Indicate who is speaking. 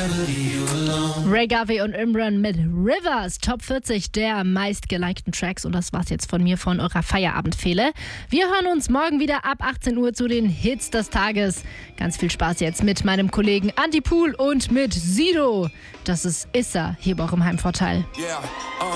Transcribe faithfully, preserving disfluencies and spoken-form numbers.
Speaker 1: Ray Garvey und Imran mit Rivers, Top vierzig der meistgelikten Tracks. Und das war's jetzt von mir, von eurer Feierabendfehle. Wir hören uns morgen wieder ab achtzehn Uhr zu den Hits des Tages. Ganz viel Spaß jetzt mit meinem Kollegen Andy Pool und mit Sido. Das ist Issa hier bei eurem Heimvorteil.
Speaker 2: Yeah, uh.